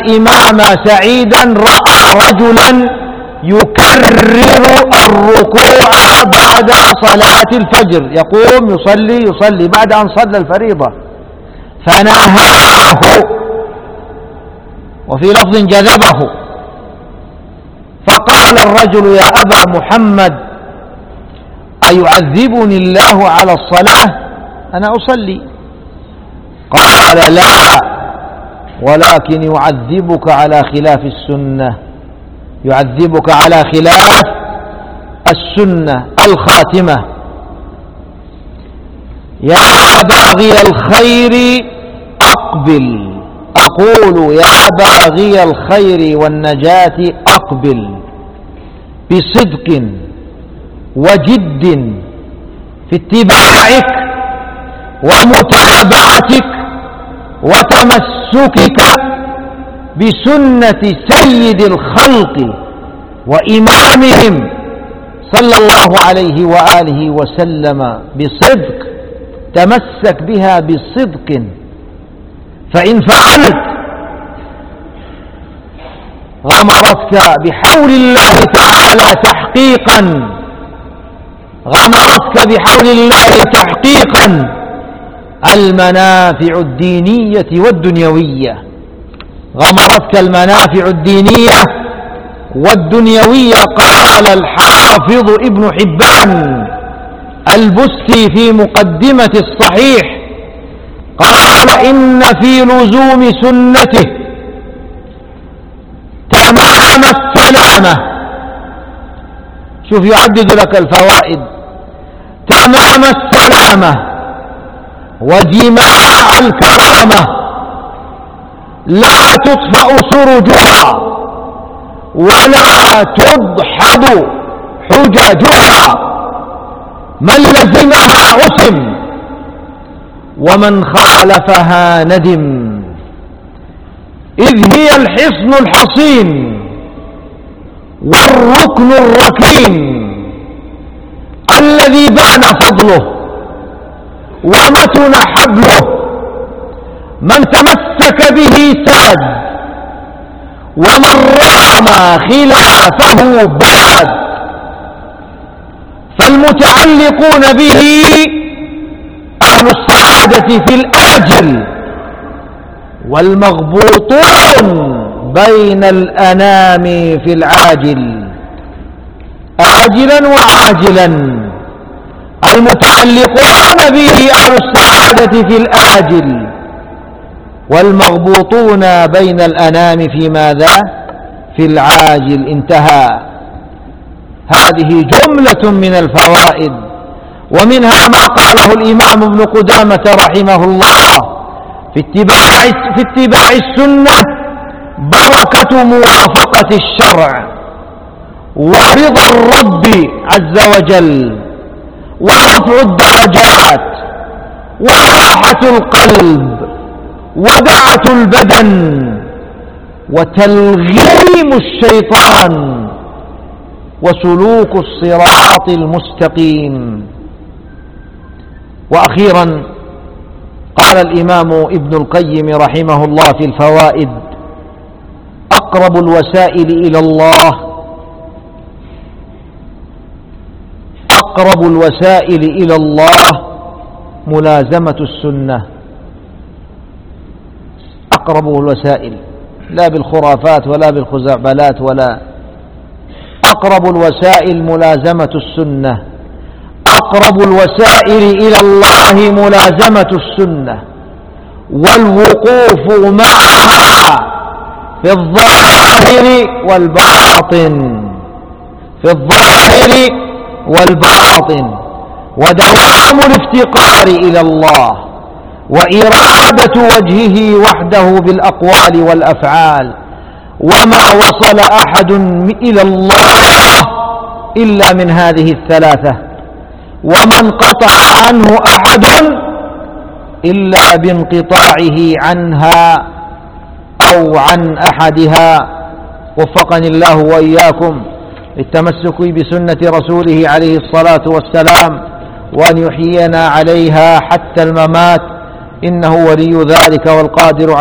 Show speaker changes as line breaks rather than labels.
الإمام سعيدا رأى رجلا يكرر الركوع بعد صلاة الفجر، يقوم يصلي بعد أن صلى الفريضة، فنهاه، وفي لفظ جذبه، فقال الرجل: يا أبا محمد، أيعذبني الله على الصلاة؟ أنا أصلي. قال: لا، ولكن يعذبك على خلاف السنة، يعذبك على خلاف السنة الخاتمة. يا باغي الخير أقبل، أقول يا باغي الخير والنجاة أقبل بصدق وجد في اتباعك ومتابعتك وتمسكك بسنة سيد الخلق وإمامهم صلى الله عليه وآله وسلم بصدق، تمسك بها بصدق، فإن فعلت غمرتك بحول الله تعالى تحقيقا، غمرتك بحول الله تحقيقا المنافع الدينية والدنيوية، غمرتك المنافع الدينية والدنيوية. قال الحافظ ابن حبان البستي في مقدمة الصحيح، قال: إن في لزوم سنته تمام السلامة. شوف يعدد لك الفوائد: تمام السلامة وجماع الكرامة، لا تطفأ سرجها ولا تدحض حججها، من لزمها عصم ومن خالفها ندم، إذ هي الحصن الحصين والركن الركين الذي بان فضله ومتن حبله، من تمسك به ساد ومن رام خلافه باد، فالمتعلقون به أهل السعادة في الآجل، والمغبوطون بين الأنام في العاجل، آجلا وعاجلا. المتعلقون به أهل السعادة في الآجل، والمغبوطون بين الأنام في ماذا؟ في العاجل. انتهى. هذه جملة من الفوائد، ومنها ما قاله الإمام ابن قدامة رحمه الله: في اتباع السنة بركة موافقة الشرع، ورضا الرب عز وجل، ورفع الدرجات، وراحة القلب، ودعة البدن، وتلغيم الشيطان، وسلوك الصراط المستقيم. وأخيرا قال الإمام ابن القيم رحمه الله في الفوائد: أقرب الوسائل إلى الله، أقرب الوسائل إلى الله ملازمة السنة. أقرب الوسائل، لا بالخرافات ولا بالخزعبلات، ولا أقرب الوسائل ملازمة السنة. أقرب الوسائل إلى الله ملازمة السنة، والوقوف معها في الظاهر والباطن، في الظاهر والباطن، ودوام الافتقار إلى الله، وإرادة وجهه وحده بالأقوال والأفعال. وما وصل أحد إلى الله إلا من هذه الثلاثة، وما انقطع عنه أحد إلا بانقطاعه عنها أو عن أحدها. وفقني الله وإياكم للتمسك بسنة رسوله عليه الصلاة والسلام، وأن يحيينا عليها حتى الممات، إنه ولي ذلك والقادر